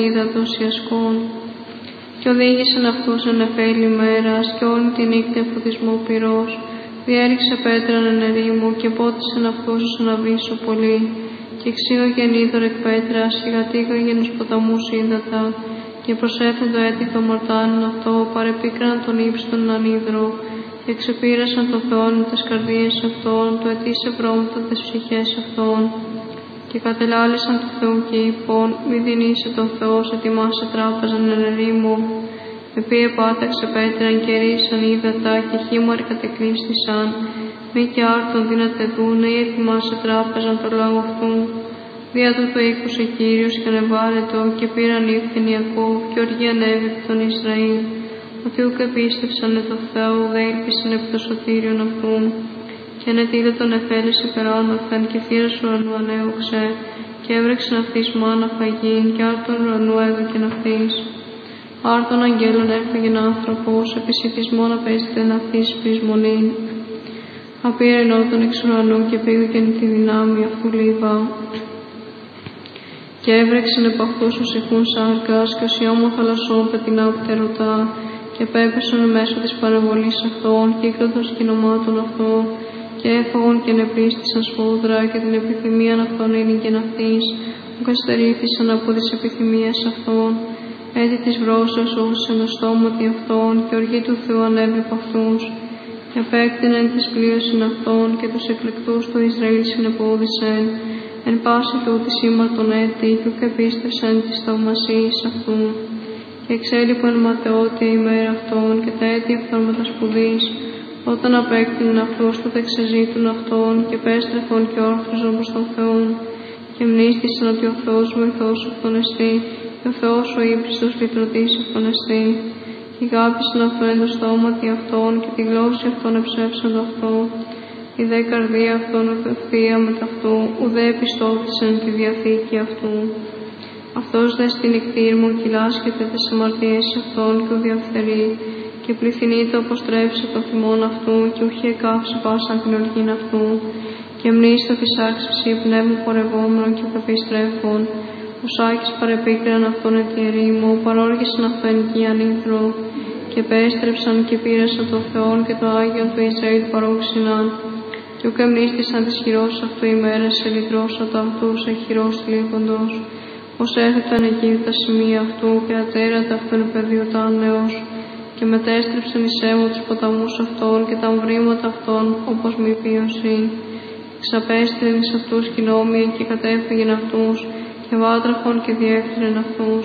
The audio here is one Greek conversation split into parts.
ύδατος ιασκών. Και οδήγησαν αυτούς εν νεφέλη ημέρας, και όλη τη νύχτα εν φωτισμό πυρός. Διέριξε πέτραν εν ερήμου, και πότισεν αυτούς ως αναβρίσω πολύ. Και εξήγογεν είδωρ εκ πέτρας, και κατήγαγεν ους ποταμούς ύδατα. Και προσέφεν το έτυχο μορτάνιν αυτό, παρεπίκραν τον ύψιστον ανίδρο. Και ξεπήρασαν το Θεόν εν τες καρδίες αυτών, το αιτήσε βρώματα τες ψυχές αυτών. Και κατελάλησαν του Θεού και είπων, μη δινείσαι τον Θεός ετοιμάσε τράπεζαν εν ερήμου. Επί επάταξε πέτραν και ρίσαν ύδατα, και χήμαροι κατεκλείστησαν. Μη και άρτον δύναται δούνε, ή ετοιμάσε τράπεζαν το λόγο αυτού. Δια τούτο ήκουσε Κύριος και ανεβάρετο, και πήραν ύφθην Ιακώβ, και οργή ανέβη επί τον Ισραήλ. Ότι ούκ επίστευσαν το Θεό, δε ήλπισαν επί το σωτήριον αυτού. Και ανετείλε τον εφέλης υπεράνωθεν, και θύρας ουρανού ανέωξε, και έβρεξεν αυτής μάνα φαγήν, και άρτον ουρανού έδωκεν αυτής. Άρτον αγγέλων έφαγεν άνθρωπος, επισυθισμόν απέστειλεν αυτής πρισμονήν. Απήρεν ότον εξ ουρανού, και πήγαινε τη δυνάμει αυτού λίβα. Και έβρεξεν επ' αυτούς ως ηχούν σάρκας, και ως ιόμο θαλασσών πετεινά πτερωτά, και πέπεσαν μέσω της παραβολής αυτών, κύκλωτων σκηνωμάτων αυτών, και έφαγον και νεπλίστησαν σφόδρα, και την επιθυμίαν αυτών ήλιγεν αυτής, που καστερήθησαν από τις επιθυμίες αυτών. Έτσι της βρώσεως όσεν το στόματι αυτών, και οργή του Θεού ανέβη από αυτούς. Και απέκτηνεν της πλήρωσιν αυτών, και τους εκλεκτούς του Ισραήλ συνεπόδισεν, εν πάση τούτη σήμαρτον έτη, και ουκ επίστευσεν της θαυμασίας αυτού. Και εξέλιπαν ματαιότια ημέρα αυτών, και τα έτη αυτών μετασπουδής, όταν απέκτηνεν αυτούς, τότε εξεζήτουν αυτών, και πέστρεφον και όρθριζον προς τον Θεό. Και μνήστησαν ότι ο Θεός βοηθός αυτόν εστί, και ο Θεός ο ύψιστος λυτρωτής αυτόν εστί. Και γάπησαν αυτό εν το στόματι αυτών, και τη γλώσσα αυτών εψεύσαν το αυτό. Η δε καρδία αυτών ευθεία με ταυτού, ουδέ επιστόθησαν τη διαθήκη αυτού. Αυτός δε στην εκτήρμον κυλάσκεται τις αμαρτίες αυτών, και ουδιαφθερεί, και πληθυνείται αποστρέψει το θυμόν αυτού, και ουχή εκάψει πάσαν την οργήν αυτού. Και μνήστο της άξιψη πνεύμα πορευόμενων και πεπιστρέφων. Ως Άκης παρεπίκραν αυτόν εν τη ερήμο, παρόργησαν αυτό εν γη ανήθρο. Και επέστρεψαν και πήρασαν τον Θεόν και το Άγιον του Ισραήλ παρόξυναν. Και ουκ εμνήστησαν της χειρός αυτού ημέρας, ελυτρώσατα αυτούς εν χειρός τυλίγοντος. Ως έθεταν εκεί τα σημεία αυτού, και ατέρατα αυτόν επεδιωτάνεως. Και μετέστρεψαν εις αίμα τους ποταμούς αυτών, και τα αμβρήματα αυτών, όπως μη πίωση. Ξαπέστειλεν εις αυτούς κοινόμοι, και κατέφυγεν αυτούς, και βάτραχον και διέφθυρεν αυτούς.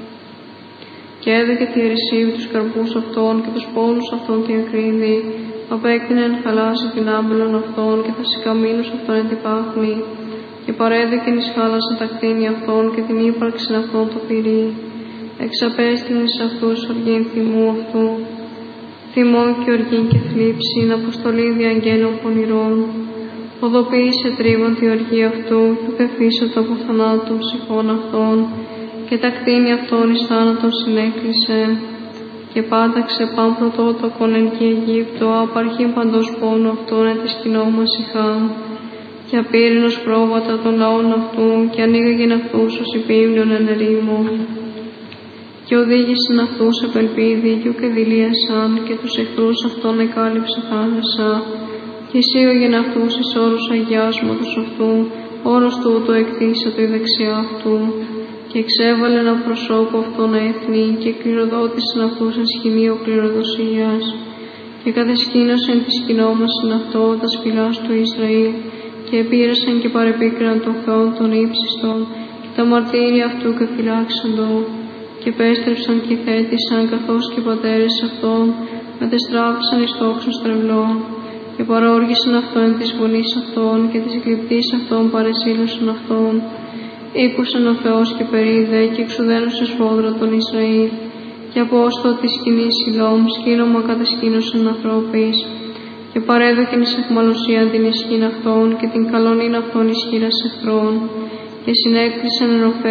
Και έδωκε τη ερησίβη τους καρπούς αυτών, και τους πόνους αυτών τη ακρίδη. Απέκτηνεν χαλάσει την άμπελον αυτών, και τα σικαμίνους αυτών εν την πάχνη. Και παρέδεκεν εις χάλασαν τα κτίνη αυτών, και την ύπαρξην αυτών το πυρί. Εξαπέστειλεν εις αυτούς οργήν θυμού αυτού. Θυμών και οργήν και θλίψην, αποστολή διαγγέλων πονηρών. Οδοποίησε τρίβον τη οργή αυτού, και ουκεφίσατο από θανάτων ψυχών αυτών, και τα κτίνη αυτών εις θάνατον συνέκλεισε. Και πάταξε παν πρωτότοκον εν γη Αιγύπτο, απαρχήν παντός πόνου αυτών εν της κοινόμας ηχάμ. Και απήρεν ως πρόβατα των λαών αυτού, και ανοίγαγεν αυτούς ως υπήμνιον εν ερήμο. Και οδήγησαν αυτούς απελπίδι, και ουκ εδηλίασαν, και τους εχθρούς αυτών εκάλυψε θάλασσα. Και εισήγαγεν αυτούς εις όρους αγιάσματος αυτού, όρος τούτο εκτίσατο η δεξιά αυτού. Και εξέβαλεν από προσώπου αυτών έθνη, και κληροδότησαν αυτούς εν σχοινείο κληροδοσίας. Και κατεσκήνωσεν τη σκηνόμασιν αυτό τα σπηλάς του Ισραήλ, και επήρασαν και παρεπίκραν τον Θεόν των ύψιστων, και τα μαρτύρια αυτού κεφυλάξαντο. Και επέστρεψαν και θέτησαν, καθώς και οι πατέρες αυτών μετεστράφησαν εις τόξων στρεβλών. Και παρόργησαν αυτό εν της φωνής αυτών, και της γλυπτής αυτών παρεσύλωσαν αυτών. Ήκουσαν ο Θεός και περίδε, και εξουδένωσε σφόδρα τον Ισραήλ. Και από όστο της σκηνής Σιλόμ σκήνομα κατεσκήνωσαν ανθρώπης. Και παρέδοκεν εις αιχμαλωσίαν την ισχύν αυτών, και την καλονήν αυτών ισχύρας εχθρών. Και συνέκλεισαν εν